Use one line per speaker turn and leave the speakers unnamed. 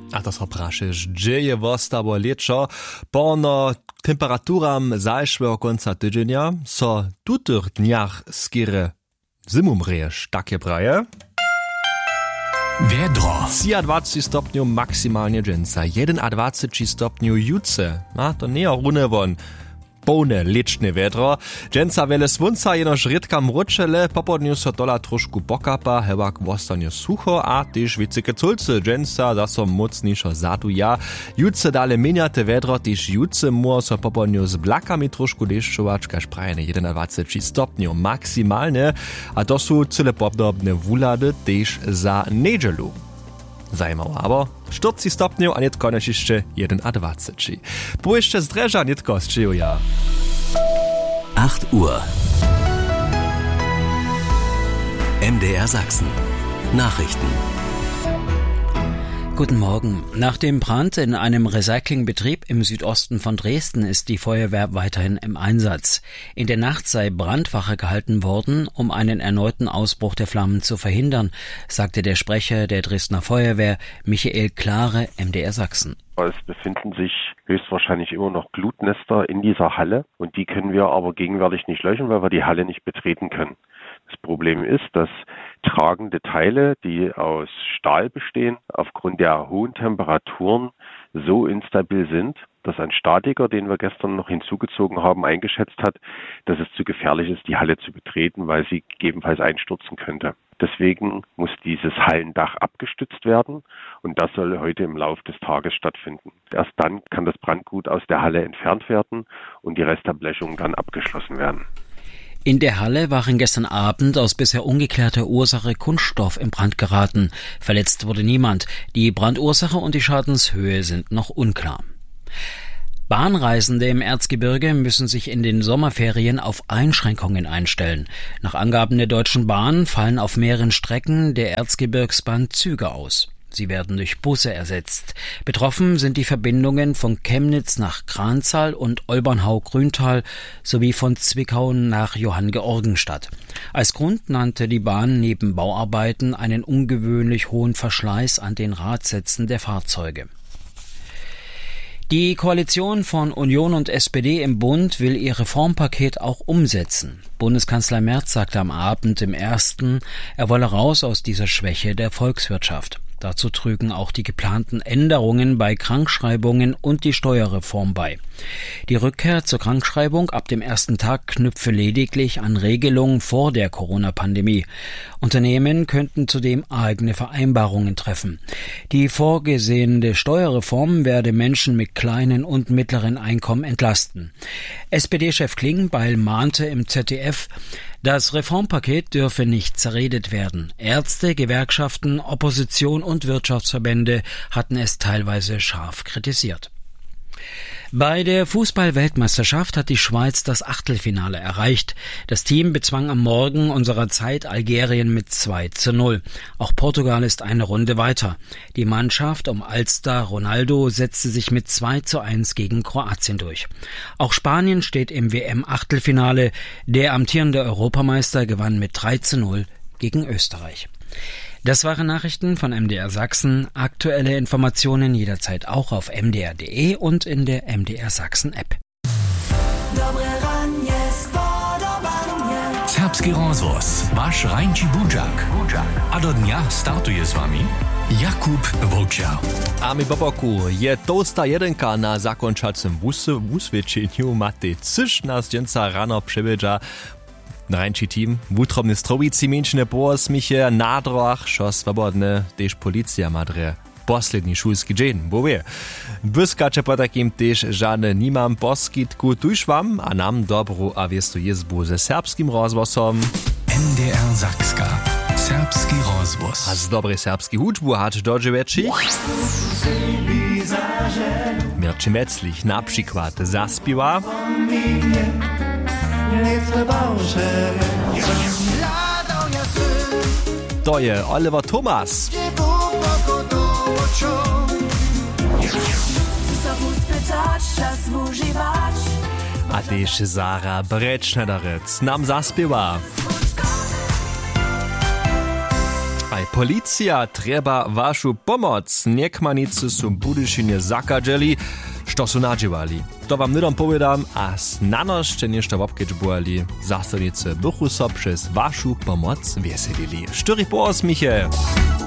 A to so prašeš, gdzie je vostavo leczo, porno temperaturam zajšveho konca tydzienia, so tutych dniach skiery zimum rejesz, takie praje?
Wiedro.
23 stopniu maksymalnie dżęca, 21 stopniu jutce, a to nie rune won. Pełne liczne wiedro. Dżęca wiele słońca, jenoż rytka mruczele, popodniu so tola troszku pokapa, hewak wostanie sucho, a tyż wicyke culce. Dżęca zaso mocniejszo zaduja. Jutce dale miniate wiedro, tyż jutce mu so popodniu z blakami troszku deszczować, każ prajene 21 stopniu maksymalne, a to są cyle podobne wulady tyż za niedzielu. Zajmowo, aber 40 stopniu, a nie konec jeszcze 21. Po jeszcze z dreża nitko z Czyjuja.
8 Uhr. MDR Sachsen. Nachrichten.
Guten Morgen. Nach dem Brand in einem Recyclingbetrieb im Südosten von Dresden ist die Feuerwehr weiterhin im Einsatz. In der Nacht sei Brandwache gehalten worden, um einen erneuten Ausbruch der Flammen zu verhindern, sagte der Sprecher der Dresdner Feuerwehr, Michael Klare, MDR Sachsen.
Es befinden sich höchstwahrscheinlich immer noch Glutnester in dieser Halle und die können wir aber gegenwärtig nicht löschen, weil wir die Halle nicht betreten können. Das Problem ist, dass tragende Teile, die aus Stahl bestehen, aufgrund der hohen Temperaturen so instabil sind, dass ein Statiker, den wir gestern noch hinzugezogen haben, eingeschätzt hat, dass es zu gefährlich ist, die Halle zu betreten, weil sie gegebenenfalls einstürzen könnte. Deswegen muss dieses Hallendach abgestützt werden und das soll heute im Laufe des Tages stattfinden. Erst dann kann das Brandgut aus der Halle entfernt werden und die Restabblechung dann abgeschlossen werden.
In der Halle waren gestern Abend aus bisher ungeklärter Ursache Kunststoff in Brand geraten. Verletzt wurde niemand. Die Brandursache und die Schadenshöhe sind noch unklar. Bahnreisende im Erzgebirge müssen sich in den Sommerferien auf Einschränkungen einstellen. Nach Angaben der Deutschen Bahn fallen auf mehreren Strecken der Erzgebirgsbahn Züge aus. Sie werden durch Busse ersetzt. Betroffen sind die Verbindungen von Chemnitz nach Kranzahl und Olbernhau-Grüntal sowie von Zwickau nach Johanngeorgenstadt. Als Grund nannte die Bahn neben Bauarbeiten einen ungewöhnlich hohen Verschleiß an den Radsätzen der Fahrzeuge. Die Koalition von Union und SPD im Bund will ihr Reformpaket auch umsetzen. Bundeskanzler Merz sagte am Abend im Ersten, er wolle raus aus dieser Schwäche der Volkswirtschaft. Dazu trügen auch die geplanten Änderungen bei Krankschreibungen und die Steuerreform bei. Die Rückkehr zur Krankschreibung ab dem ersten Tag knüpfe lediglich an Regelungen vor der Corona-Pandemie. Unternehmen könnten zudem eigene Vereinbarungen treffen. Die vorgesehene Steuerreform werde Menschen mit kleinen und mittleren Einkommen entlasten. SPD-Chef Klingbeil mahnte im ZDF, das Reformpaket dürfe nicht zerredet werden. Ärzte, Gewerkschaften, Opposition und Wirtschaftsverbände hatten es teilweise scharf kritisiert. Bei der Fußball-Weltmeisterschaft hat die Schweiz das Achtelfinale erreicht. Das Team bezwang am Morgen unserer Zeit Algerien mit 2:0. Auch Portugal ist eine Runde weiter. Die Mannschaft um Alstar Ronaldo setzte sich mit 2:1 gegen Kroatien durch. Auch Spanien steht im WM-Achtelfinale. Der amtierende Europameister gewann mit 3:0 gegen Österreich. Das waren Nachrichten von MDR Sachsen. Aktuelle Informationen jederzeit auch auf mdr.de und in der MDR Sachsen App.
Serbski rozvoz, vaš Rajnči Budžak. A do dnia startuje s vami Jakub Vlča.
A mi po boku je tosta jedenka na zakončacym wusvedčeniu Matej Cyš nas dżęca rano przewiedza Rajnči team, wutrobny strowici mięczne poosmiche, na droch, šo swobodne, tež policja madre. Posledni šulski dzień, bo wie. Wyskacze po takim też żadne nimam poskitku tuż wam, a nam dobru a wiestu jezbu ze serbskim rozwosom.
MDR Sakska. Serbski rozvoz.
A z dobrej serbski hudžbu hač dođe večih. Mirči Metzlich na przykład zaspiwa. To je Oliver Thomas. A też Sara Brečnederec nam zaspiewa. A Aj policja treba vašu pomoc. Niekmanicy su Budyšinie zakadželi, što su nadživali. To wam nydom povedam, a snanošte nešto wopkeč buali. Zastanice bychu so przez vašu pomoc wieselili. 4 po 8.